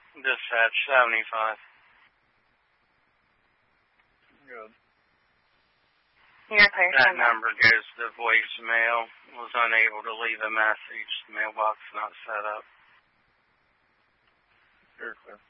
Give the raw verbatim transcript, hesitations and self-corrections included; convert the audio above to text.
Dispatch seventy-five. Good. Your clear. That number goes to voicemail. Was unable to leave a message. Mailbox not set up. You're clear.